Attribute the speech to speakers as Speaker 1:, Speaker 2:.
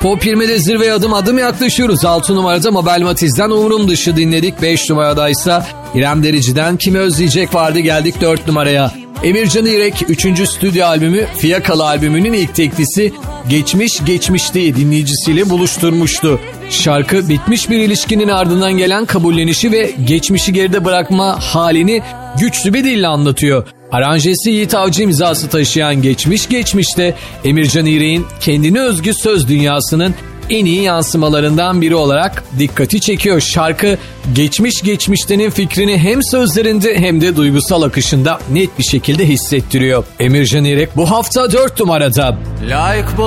Speaker 1: Pop 20'de zirveye adım adım yaklaşıyoruz. 6 numarada Mabel Matiz'den Umurum Dışı dinledik. 5 numaradaysa İrem Derici'den Kimi Özleyecek vardı, geldik 4 numaraya. Emircan İrek 3. stüdyo albümü Fiyakalı albümünün ilk teklisi Geçmiş Geçmişti dinleyicisiyle buluşturmuştu. Şarkı bitmiş bir ilişkinin ardından gelen kabullenişi ve geçmişi geride bırakma halini güçlü bir dille anlatıyor. Aranjesi Yiğit Avcı imzası taşıyan Geçmiş Geçmiş'te Emircan İrek'in kendine özgü söz dünyasının en iyi yansımalarından biri olarak dikkati çekiyor. Şarkı Geçmiş Geçmişte'nin fikrini hem sözlerinde hem de duygusal akışında net bir şekilde hissettiriyor. Emircan İrek bu hafta 4 numarada.
Speaker 2: Layık